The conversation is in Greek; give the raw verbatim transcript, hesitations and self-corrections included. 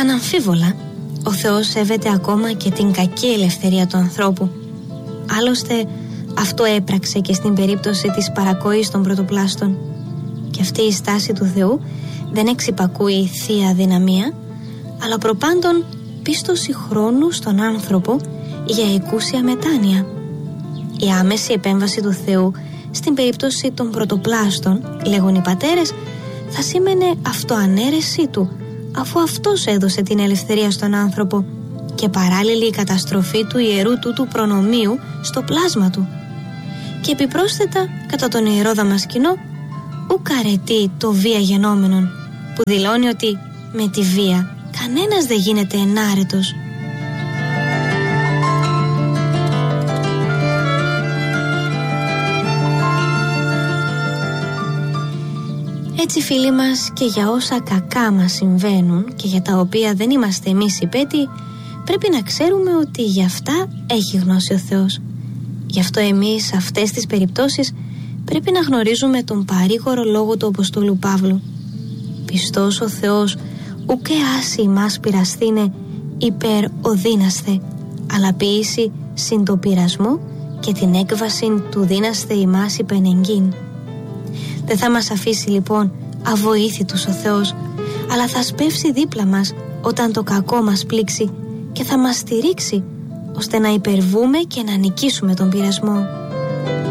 Αναμφίβολα, ο Θεός σέβεται ακόμα και την κακή ελευθερία του ανθρώπου. Άλλωστε, αυτό έπραξε και στην περίπτωση της παρακοής των πρωτοπλάστων. Και αυτή η στάση του Θεού δεν εξυπακούει θεία δυναμία, αλλά προπάντων πίστοση χρόνου στον άνθρωπο για εκούσια μετάνοια. Η άμεση επέμβαση του Θεού στην περίπτωση των πρωτοπλάστων, λέγουν οι πατέρες, θα σήμαινε αυτοανέρεσή του, αφού αυτός έδωσε την ελευθερία στον άνθρωπο, και παράλληλη η καταστροφή του ιερού τούτου προνομίου στο πλάσμα του. Και επιπρόσθετα, κατά τον ιερό Δαμασκηνό, ουκ αρετεί το βία γενόμενον, που δηλώνει ότι με τη βία κανένας δεν γίνεται ενάρετος. Έτσι, φίλοι μας, και για όσα κακά μας συμβαίνουν και για τα οποία δεν είμαστε εμείς υπέτειοι, πρέπει να ξέρουμε ότι για αυτά έχει γνώση ο Θεός. Γι' αυτό εμείς σε αυτές τις περιπτώσεις πρέπει να γνωρίζουμε τον παρήγορο λόγο του Αποστόλου Παύλου. Πιστός ο Θεός ουκ άσει ημάς πειραστήνε υπερ οδύναστε, αλλά ποιήσει συν το πειρασμό και την έκβαση του δύναστε ημάς υπενεγγύν. Δεν θα μας αφήσει λοιπόν αβοήθητους ο Θεός, αλλά θα σπεύσει δίπλα μας όταν το κακό μας πλήξει και θα μας στηρίξει ώστε να υπερβούμε και να νικήσουμε τον πειρασμό.